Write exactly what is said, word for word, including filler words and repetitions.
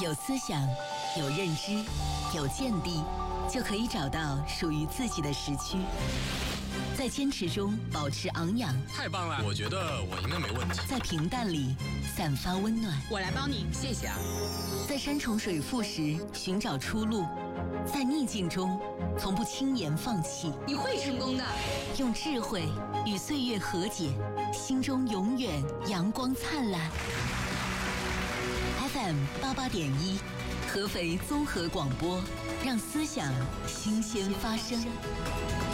有思想，有认知，有见地，就可以找到属于自己的时区。在坚持中保持昂扬， 太棒了！我觉得我应该没问题。 在平淡里散发温暖， 我来帮你，谢谢啊。 在山重水复时寻找出路，在逆境中从不轻言放弃。 你会成功的。 用智慧与岁月和解，心中永远阳光灿烂。F M 八八点一，合肥综合广播，让思想新鲜发生。